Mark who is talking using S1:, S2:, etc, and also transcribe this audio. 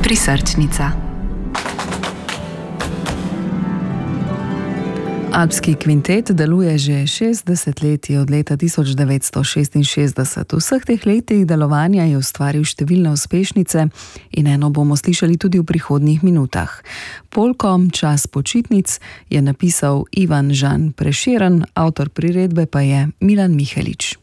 S1: Prisrčnica. Alpski kvintet deluje že 60 let, od leta 1966. V vseh teh letih delovanja je ustvaril številne uspešnice in eno bomo slišali tudi v prihodnjih minutah. Polko Čas počitnic je napisal Ivan Žan Prešeren, avtor priredbe pa je Milan Mihelič.